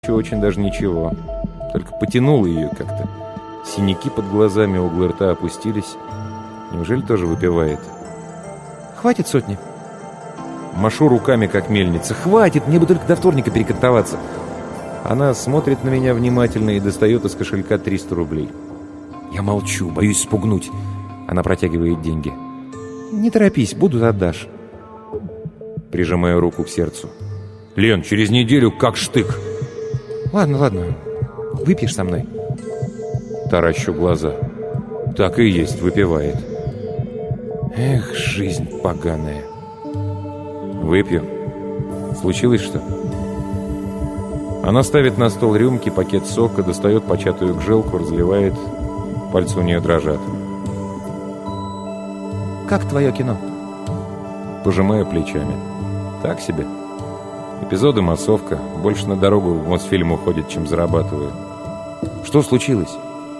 очень даже ничего. Только потянуло ее как-то. Синяки под глазами, углы рта опустились. Неужели тоже выпивает? «Хватит сотни?» Машу руками, как мельница. «Хватит, мне бы только до вторника перекантоваться». Она смотрит на меня внимательно и достает из кошелька 300 рублей. Я молчу, боюсь спугнуть. Она протягивает деньги. «Не торопись, будут отдашь». Прижимаю руку к сердцу. «Лен, через неделю как штык». «Ладно, ладно, выпьешь со мной?» Таращу глаза. Так и есть, выпивает. Эх, жизнь поганая. «Выпью. Случилось что?» Она ставит на стол рюмки, пакет сока, достает початую гжелку, разливает. Пальцы у нее дрожат. «Как твое кино?» Пожимаю плечами. «Так себе. Эпизоды массовка. Больше на дорогу в Мосфильм уходит, чем зарабатываю». «Что случилось?»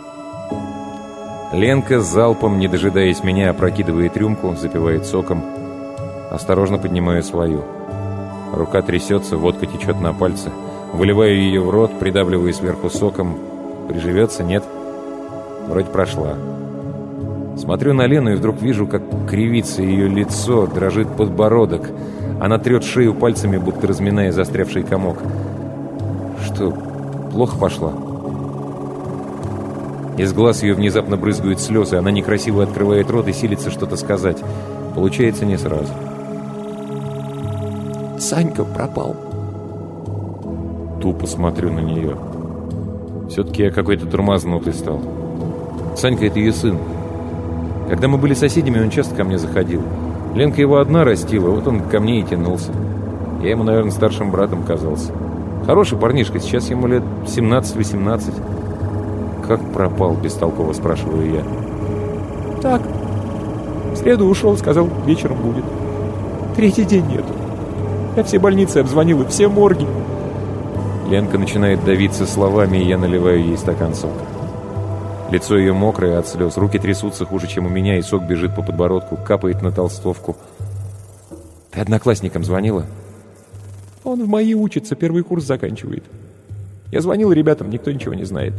Ленка залпом, не дожидаясь меня, опрокидывает рюмку, запивает соком. Осторожно поднимаю свою. Рука трясется, водка течет на пальцы. Выливаю ее в рот, придавливаю сверху соком. Приживется, нет? Вроде прошла. Смотрю на Лену и вдруг вижу, как кривится ее лицо, дрожит подбородок. Она трет шею пальцами, будто разминая застрявший комок. Что, плохо пошла? Из глаз ее внезапно брызгают слезы. Она некрасиво открывает рот и силится что-то сказать. Получается не сразу. «Санька пропал». Тупо смотрю на нее. Все-таки я какой-то тормознутый стал. Санька — это ее сын. Когда мы были соседями, он часто ко мне заходил. Ленка его одна растила, вот он ко мне и тянулся. Я ему, наверное, старшим братом казался. Хороший парнишка, сейчас ему лет 17-18. «Как пропал?» — бестолково спрашиваю я. «Так. В среду ушел, сказал, вечером будет. 3-й день нету. Я все больницы обзвонил и все морги». Ленка начинает давиться словами, и я наливаю ей стакан сока. Лицо ее мокрое от слез, руки трясутся хуже, чем у меня, и сок бежит по подбородку, капает на толстовку. «Ты одноклассникам звонила?» «Он в МАИ учится, 1-й курс заканчивает. Я звонил ребятам, никто ничего не знает».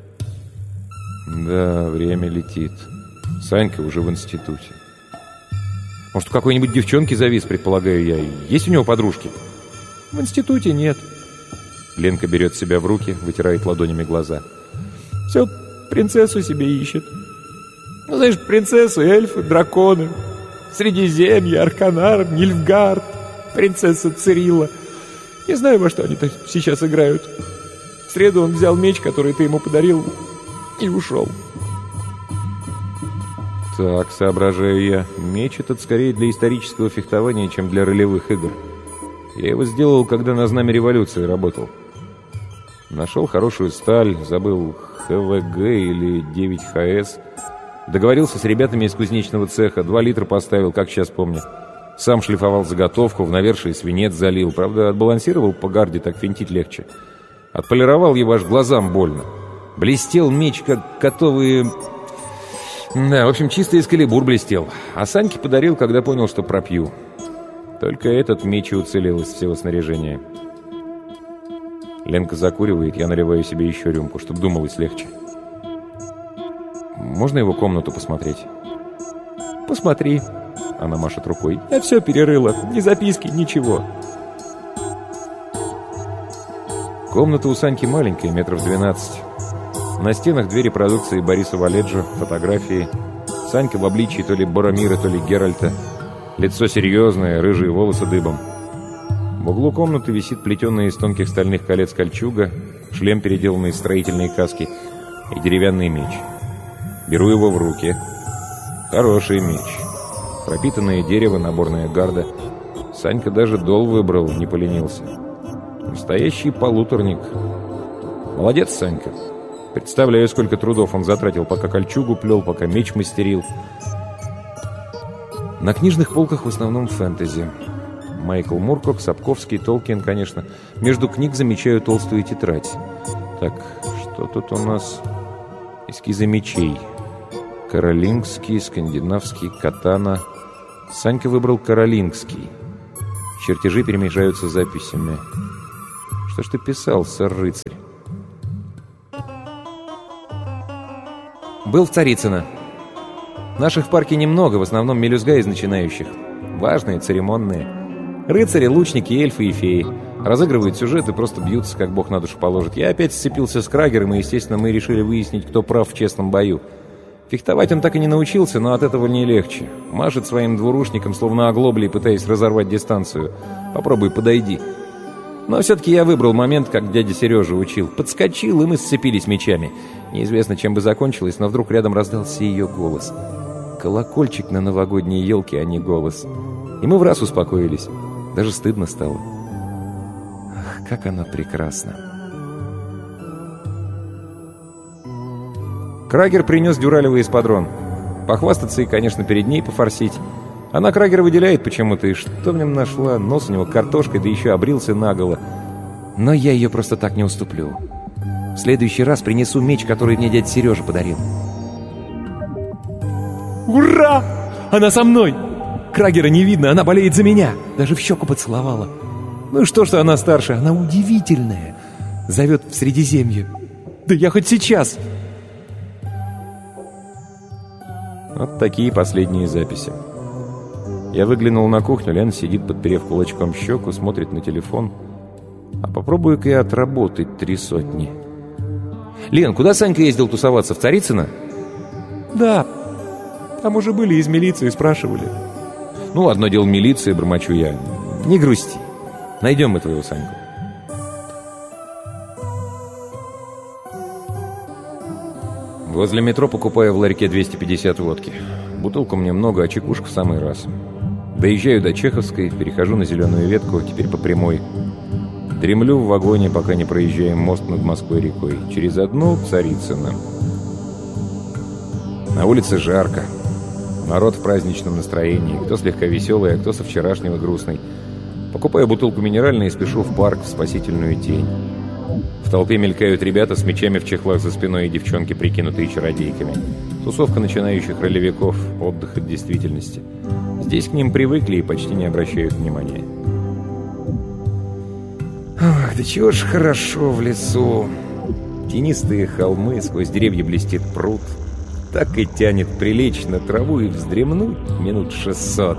Да, время летит. Санька уже в институте. Может, у какой-нибудь девчонки завис, предполагаю я. Есть у него подружки? В институте нет. Ленка берет себя в руки, вытирает ладонями глаза. Все, принцессу себе ищет. Ну, знаешь, принцессу, эльфы, драконы. Средиземье, Арканар, Нильфгард, принцесса Цирилла. Не знаю, во что они сейчас играют. В среду он взял меч, который ты ему подарил, и ушел. Так, соображаю я. Меч этот скорее для исторического фехтования, чем для ролевых игр. Я его сделал, когда на знамя революции работал. Нашел хорошую сталь, забыл ХВГ или 9ХС. Договорился с ребятами из кузнечного цеха, 2 литра поставил, как сейчас помню. Сам шлифовал заготовку, в навершие свинец залил. Правда, отбалансировал по гарде, так финтить легче. Отполировал его, аж глазам больно. Блестел меч, как готовые... Да, в общем, чисто эскалибур блестел. А Саньке подарил, когда понял, что пропью. Только этот меч и уцелел из всего снаряжения. Ленка закуривает, я наливаю себе еще рюмку, чтобы думалось легче. Можно его комнату посмотреть? Посмотри. Она машет рукой. Я все перерыла, ни записки, ничего. Комната у Саньки маленькая, метров 12. На стенах 2 репродукции Бориса Валеджо, фотографии. Санька в обличии то ли Боромира, то ли Геральта. Лицо серьезное, рыжие волосы дыбом. В углу комнаты висит плетеная из тонких стальных колец кольчуга, шлем, переделанный из строительной каски, и деревянный меч. Беру его в руки. Хороший меч. Пропитанное дерево, наборная гарда. Санька даже дол выбрал, не поленился. Настоящий полуторник. Молодец, Санька. Представляю, сколько трудов он затратил, пока кольчугу плел, пока меч мастерил. На книжных полках в основном фэнтези. Майкл Муркок, Сапковский, Толкин, конечно. Между книг замечаю толстую тетрадь. Так, что тут у нас? Эскизы мечей. Каролингский, скандинавский, катана. Санька выбрал каролингский. Чертежи перемежаются записями. Что ж ты писал, сэр-рыцарь? Был в Царицыно. Наших в парке немного, в основном мелюзга из начинающих. Важные, церемонные. Рыцари, лучники, эльфы и феи. Разыгрывают сюжет и просто бьются, как бог на душу положит. Я опять сцепился с Крагером, и, естественно, мы решили выяснить, кто прав в честном бою. Фехтовать он так и не научился, но от этого не легче. Машет своим двурушником, словно оглоблей, пытаясь разорвать дистанцию. Попробуй, подойди. Но все-таки я выбрал момент, как дядя Сережа учил. Подскочил, и мы сцепились мечами. Неизвестно, чем бы закончилось, но вдруг рядом раздался ее голос. Колокольчик на новогодней елке, а не голос. И мы в раз успокоились. Даже стыдно стало. Ах, как она прекрасна. Крагер принес дюралевый эспадрон. Похвастаться и, конечно, перед ней пофорсить. Она Крагера выделяет почему-то, и что в нем нашла? Нос у него картошкой, да еще обрился наголо. Но я ее просто так не уступлю. В следующий раз принесу меч, который мне дядя Сережа подарил. Ура! Она со мной! Крагера не видно, она болеет за меня. Даже в щеку поцеловала. Ну и что она старше? Она удивительная. Зовет в Средиземье. Да я хоть сейчас... Вот такие последние записи. Я выглянул на кухню, Лена сидит, подперев кулачком щеку, смотрит на телефон. А попробую-ка я отработать 300. Лен, куда Санька ездил тусоваться, в Царицыно? Да, там уже были из милиции, спрашивали. Ну, одно дело милиция, бормочу я. Не грусти, найдем мы твоего Саньку. Возле метро покупаю в ларьке 250 водки. Бутылку мне много, а чекушек в самый раз. Доезжаю до Чеховской, перехожу на Зеленую ветку, теперь по прямой. Дремлю в вагоне, пока не проезжаем мост над Москвой-рекой. Через одну Царицыно. На улице жарко. Народ в праздничном настроении. Кто слегка веселый, а кто со вчерашнего грустный. Покупаю бутылку минеральной и спешу в парк в спасительную тень. В толпе мелькают ребята с мечами в чехлах за спиной и девчонки, прикинутые чародейками. Тусовка начинающих ролевиков, отдых от действительности. Здесь к ним привыкли и почти не обращают внимания. Ах, да чего ж хорошо в лесу. Тенистые холмы, сквозь деревья блестит пруд. Так и тянет прилечь на траву и вздремнуть минут 600.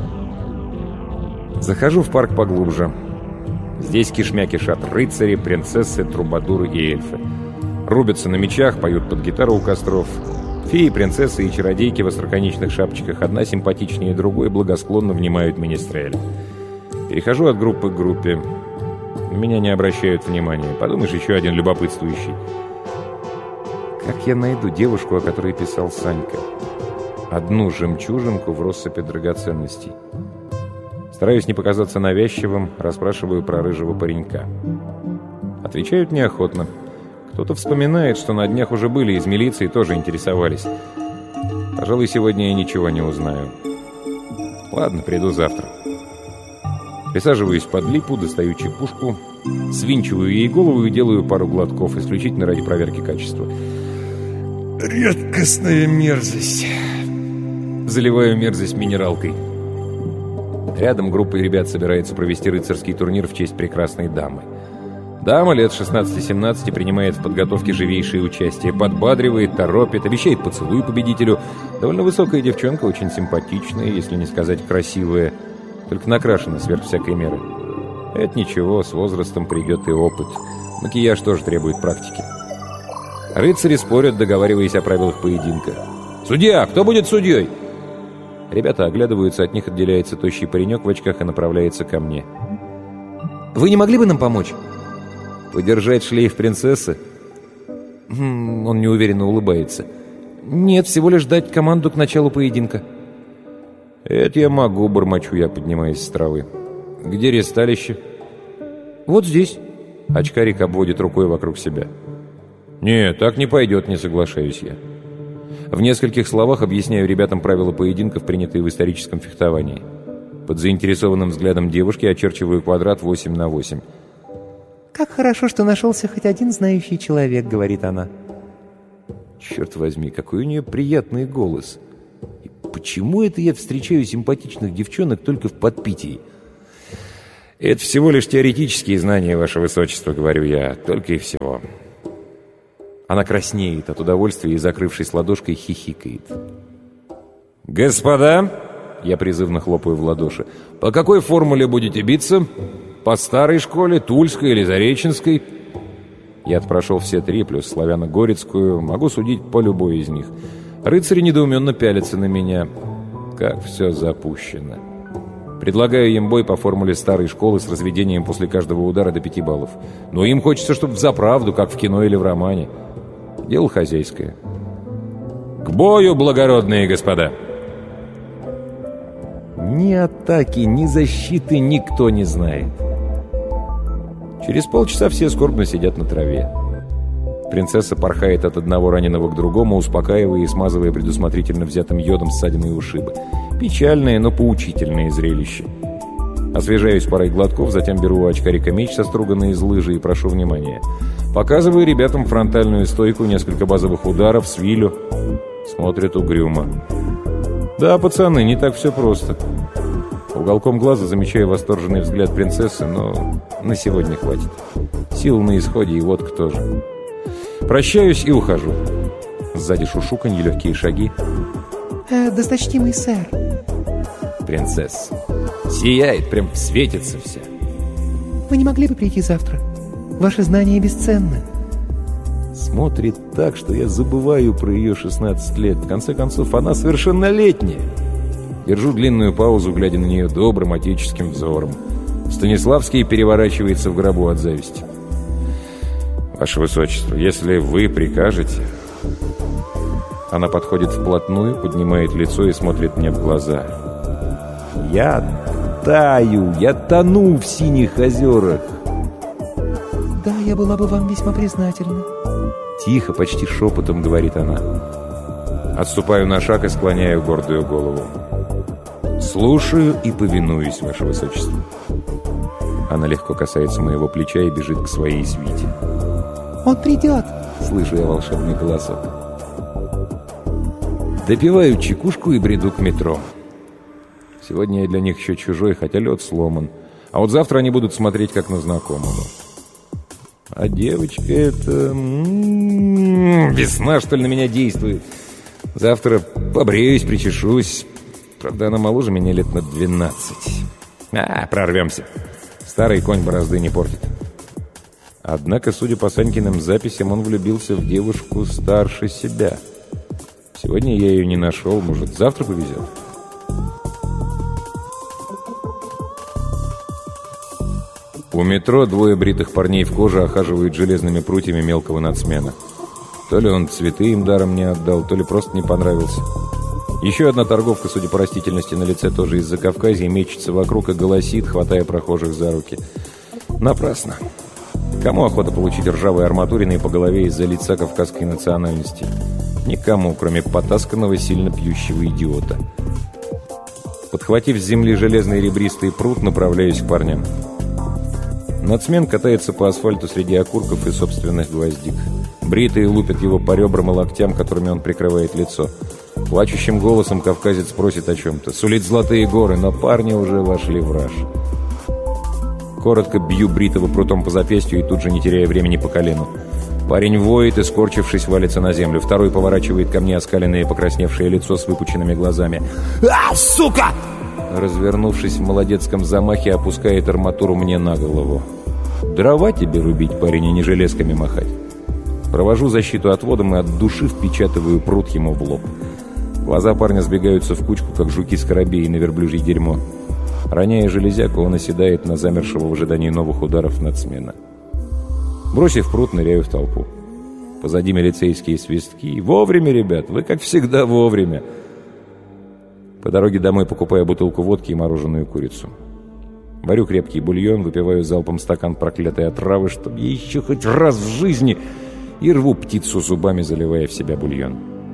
Захожу в парк поглубже. Здесь кишмя кишат рыцари, принцессы, трубадуры и эльфы. Рубятся на мечах, поют под гитару у костров. Феи, принцессы и чародейки в остроконечных шапочках, одна симпатичнее другой, благосклонно внимают министрель. Перехожу от группы к группе. На меня не обращают внимания. Подумаешь, еще один любопытствующий. Как я найду девушку, о которой писал Санька? Одну жемчужинку в россыпи драгоценностей. Стараюсь не показаться навязчивым, расспрашиваю про рыжего паренька. Отвечают неохотно. Кто-то вспоминает, что на днях уже были из милиции, тоже интересовались. Пожалуй, сегодня я ничего не узнаю. Ладно, приду завтра. Присаживаюсь под липу, достаю чепушку, свинчиваю ей голову и делаю пару глотков, исключительно ради проверки качества. Редкостная мерзость. Заливаю мерзость минералкой. Рядом группа ребят собирается провести рыцарский турнир в честь прекрасной дамы. Дама лет 16-17 принимает в подготовке живейшее участие, подбадривает, торопит, обещает поцелуй победителю. Довольно высокая девчонка, очень симпатичная, если не сказать красивая, только накрашена сверх всякой меры. Это ничего, с возрастом придет и опыт. Макияж тоже требует практики. Рыцари спорят, договариваясь о правилах поединка. «Судья! Кто будет судьей?» Ребята оглядываются, от них отделяется тощий паренек в очках и направляется ко мне. «Вы не могли бы нам помочь?» «Подержать шлейф принцессы?» Он неуверенно улыбается. «Нет, всего лишь дать команду к началу поединка». «Это я могу», — бормочу я, поднимаясь с травы. «Где ресталище?» «Вот здесь». Очкарик обводит рукой вокруг себя. «Нет, так не пойдет», — не соглашаюсь я. В нескольких словах объясняю ребятам правила поединков, принятые в историческом фехтовании. Под заинтересованным взглядом девушки очерчиваю квадрат 8 на 8. «Как хорошо, что нашелся хоть один знающий человек», — говорит она. Черт возьми, какой у нее приятный голос. И почему это я встречаю симпатичных девчонок только в подпитии? «Это всего лишь теоретические знания, Ваше Высочество», — говорю я, — «только и всего». Она краснеет от удовольствия и, закрывшись ладошкой, хихикает. «Господа!» — я призывно хлопаю в ладоши. «По какой формуле будете биться? По старой школе, Тульской или Зареченской?» Я прошел все 3, плюс славяно-горецкую. Могу судить по любой из них. Рыцари недоуменно пялятся на меня. Как все запущено. Предлагаю им бой по формуле старой школы с разведением после каждого удара до 5 баллов. Но им хочется, чтобы взаправду, как в кино или в романе. Дело хозяйское. «К бою, благородные господа!» Ни атаки, ни защиты никто не знает. Через полчаса все скорбно сидят на траве. Принцесса порхает от одного раненого к другому, успокаивая и смазывая предусмотрительно взятым йодом ссадины и ушибы. Печальное, но поучительное зрелище. Освежаюсь парой глотков, затем беру у очкарика меч, соструганный из лыжи, и прошу внимания. Показываю ребятам фронтальную стойку, несколько базовых ударов, свилю. Смотрят угрюмо. Да, пацаны, не так все просто. Уголком глаза замечаю восторженный взгляд принцессы, но на сегодня хватит. Сил на исходе, и водка тоже. Прощаюсь и ухожу. Сзади шушуканье, легкие шаги. Досточтимый сэр. Принцесса. Сияет, прям светится вся. Вы не могли бы прийти завтра? Ваши знания бесценны. Смотрит так, что я забываю про ее 16 лет. В конце концов, она совершеннолетняя. Держу длинную паузу, глядя на нее добрым отеческим взором. Станиславский переворачивается в гробу от зависти. «Ваше Высочество, если вы прикажете...» Она подходит вплотную, поднимает лицо и смотрит мне в глаза. «Я таю, я тону в синих озерах!» Да, я была бы вам весьма признательна. Тихо, почти шепотом говорит она. Отступаю на шаг и склоняю гордую голову. «Слушаю и повинуюсь, Ваше Высочество». Она легко касается моего плеча и бежит к своей свите. «Он придет!» — слышу я волшебный голосок. Допиваю чекушку и бреду к метро. Сегодня я для них еще чужой, хотя лед сломан. А вот завтра они будут смотреть как на знакомого. А девочка это... весна, что ли, на меня действует. Завтра побреюсь, причешусь. Правда, она моложе меня лет на 12. Прорвемся. Старый конь борозды не портит. Однако, судя по Санькиным записям, он влюбился в девушку старше себя. Сегодня я ее не нашел, может, завтра повезет. У метро 2 бритых парней в коже охаживают железными прутьями мелкого нацмена. То ли он цветы им даром не отдал, то ли просто не понравился. Еще одна торговка, судя по растительности на лице, тоже из Закавказья, мечется вокруг и голосит, хватая прохожих за руки. Напрасно. Кому охота получить ржавые арматурины по голове из-за лица кавказской национальности? Никому, кроме потасканного, сильно пьющего идиота. Подхватив с земли железный ребристый прут, направляюсь к парням. Нацмен катается по асфальту среди окурков и собственных гвоздик. Бритые лупят его по ребрам и локтям, которыми он прикрывает лицо. Плачущим голосом кавказец просит о чем-то. Сулит золотые горы, но парни уже вошли в раж. Коротко бью бритого прутом по запястью и тут же, не теряя времени, по колену. Парень воет и, скорчившись, валится на землю. Второй поворачивает ко мне оскаленное и покрасневшее лицо с выпученными глазами. Сука!» Развернувшись в молодецком замахе, опускает арматуру мне на голову. «Дрова тебе рубить, парень, а не железками махать». Провожу защиту отводом и от души впечатываю прут ему в лоб. Глаза парня сбегаются в кучку, как жуки-скоробеи на верблюжье дерьмо. Роняя железяку, он оседает на замершего в ожидании новых ударов нацмена. Бросив прут, ныряю в толпу. Позади милицейские свистки. «Вовремя, ребят! Вы, как всегда, вовремя!» По дороге домой покупаю бутылку водки и мороженую курицу. Варю крепкий бульон, выпиваю залпом стакан проклятой отравы, чтобы еще хоть раз в жизни, и рву птицу зубами, заливая в себя бульон.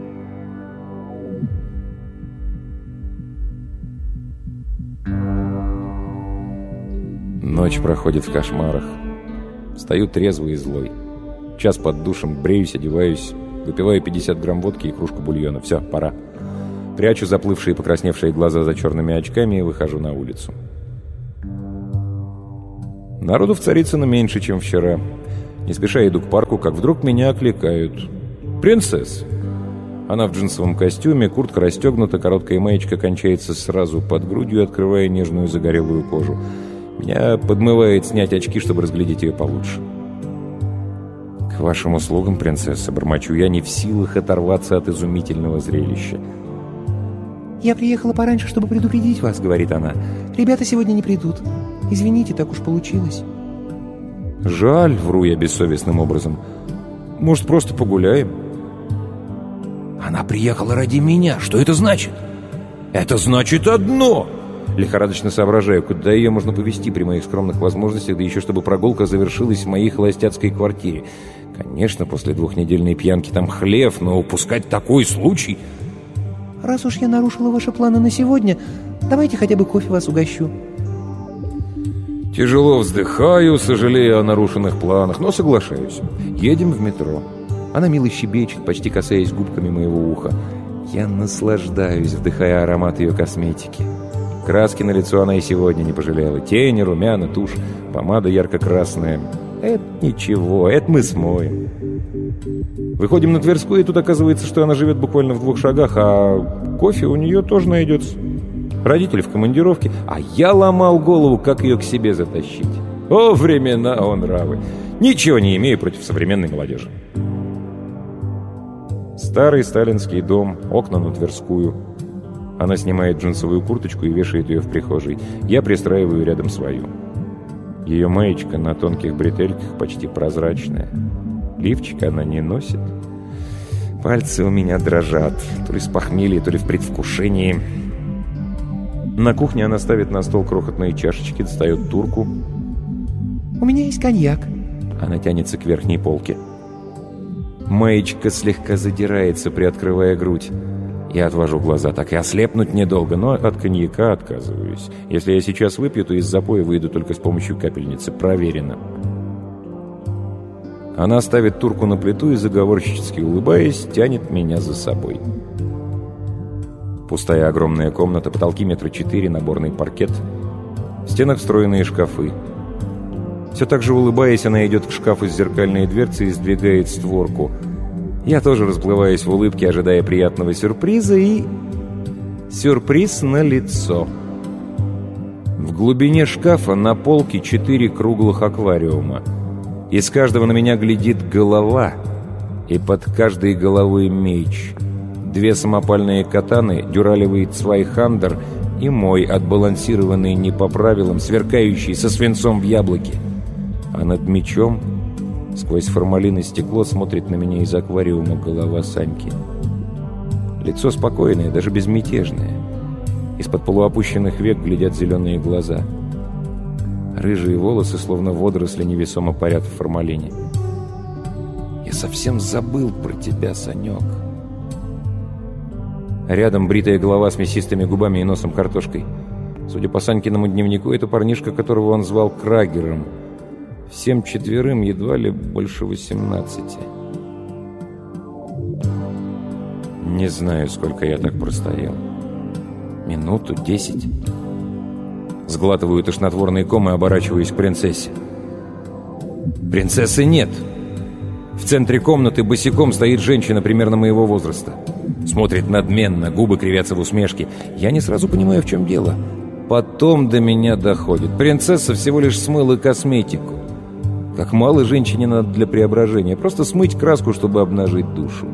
Ночь проходит в кошмарах. Стою трезвый и злой. Час под душем, бреюсь, одеваюсь, выпиваю 50 грамм водки и кружку бульона. Все, пора. Прячу заплывшие и покрасневшие глаза за черными очками и выхожу на улицу. Народу в Царицыно меньше, чем вчера. Не спеша иду к парку, как вдруг меня окликают. «Принцесс!» Она в джинсовом костюме, куртка расстегнута, короткая маечка кончается сразу под грудью, открывая нежную загорелую кожу. Меня подмывает снять очки, чтобы разглядеть ее получше. «К вашим услугам, принцесса», — бормочу я, не в силах оторваться от изумительного зрелища. «Я приехала пораньше, чтобы предупредить вас», — говорит она. «Ребята сегодня не придут. Извините, так уж получилось». «Жаль», — вру я бессовестным образом. «Может, просто погуляем?» «Она приехала ради меня. Что это значит?» «Это значит одно!» Лихорадочно соображаю, куда ее можно повезти при моих скромных возможностях, да еще чтобы прогулка завершилась в моей холостяцкой квартире. Конечно, после двухнедельной пьянки там хлев, но упускать такой случай... «Раз уж я нарушила ваши планы на сегодня, давайте хотя бы кофе вас угощу». Тяжело вздыхаю, сожалея о нарушенных планах, но соглашаюсь. Едем в метро. Она мило щебечет, почти касаясь губками моего уха. Я наслаждаюсь, вдыхая аромат ее косметики. Краски на лицо она и сегодня не пожалела. Тени, румяна, тушь, помада ярко-красная. Это ничего, это мы смоем. Выходим на Тверскую, и тут оказывается, что она живет буквально в 2 шагах, а кофе у нее тоже найдется. Родители в командировке, а я ломал голову, как ее к себе затащить. О, времена, о, нравы. Ничего не имею против современной молодежи. Старый сталинский дом, окна на Тверскую. Она снимает джинсовую курточку и вешает ее в прихожей. Я пристраиваю рядом свою. Ее маечка на тонких бретельках почти прозрачная. Лифчика она не носит. Пальцы у меня дрожат. То ли с похмелья, то ли в предвкушении. На кухне она ставит на стол крохотные чашечки, достает турку. «У меня есть коньяк». Она тянется к верхней полке. Маечка слегка задирается, приоткрывая грудь. Я отвожу глаза, так и ослепнуть недолго, но от коньяка отказываюсь. Если я сейчас выпью, то из запоя выйду только с помощью капельницы. Проверено. Она ставит турку на плиту и, заговорщически улыбаясь, тянет меня за собой. Пустая огромная комната, потолки 4 метра, наборный паркет. В стенах встроенные шкафы. Все так же улыбаясь, она идет к шкафу с зеркальной дверцей и сдвигает створку. Я тоже расплываюсь в улыбке, ожидая приятного сюрприза, и... Сюрприз налицо. В глубине шкафа на полке 4 круглых аквариума. Из каждого на меня глядит голова, и под каждой головой меч. 2 самопальные катаны, дюралевый цвайхандер и мой, отбалансированный не по правилам, сверкающий со свинцом в яблоке. А над мечом, сквозь формалин и стекло, смотрит на меня из аквариума голова Саньки. Лицо спокойное, даже безмятежное. Из-под полуопущенных век глядят зеленые глаза. Рыжие волосы, словно водоросли, невесомо парят в формалине. «Я совсем забыл про тебя, Санек». Рядом бритая голова с мясистыми губами и носом картошкой. Судя по Санькиному дневнику, это парнишка, которого он звал Крагером. Всем 4 едва ли больше 18. Не знаю, сколько я так простоял. Минуту, 10. Сглатываю тошнотворный ком и оборачиваюсь к принцессе. Принцессы нет. В центре комнаты босиком стоит женщина примерно моего возраста. Смотрит надменно, губы кривятся в усмешке. Я не сразу понимаю, в чем дело. Потом до меня доходит. Принцесса всего лишь смыла косметику. Как мало женщине надо для преображения. Просто смыть краску, чтобы обнажить душу.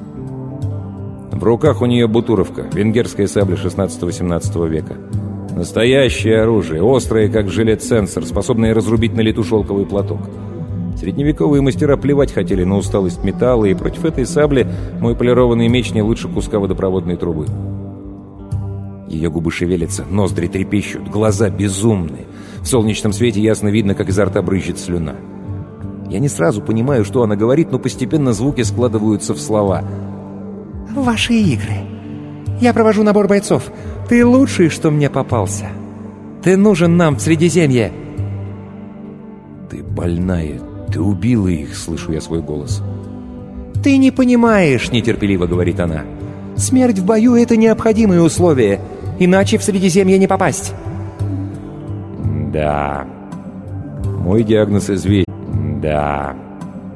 В руках у нее бутуровка, венгерская сабля 16-18 века. Настоящее оружие, острое, как жилет-сенсор, способное разрубить на лету шелковый платок. Средневековые мастера плевать хотели на усталость металла, и против этой сабли мой полированный меч не лучше куска водопроводной трубы. Ее губы шевелятся, ноздри трепещут, глаза безумные. В солнечном свете ясно видно, как изо рта брызжет слюна. Я не сразу понимаю, что она говорит, но постепенно звуки складываются в слова. «Ваши игры. Я провожу набор бойцов. Ты лучший, что мне попался. Ты нужен нам в Средиземье». «Ты больная. Ты убила их», — слышу я свой голос. «Ты не понимаешь», — нетерпеливо говорит она. «Смерть в бою — это необходимые условия. Иначе в Средиземье не попасть». Да. Мой диагноз известен. Да.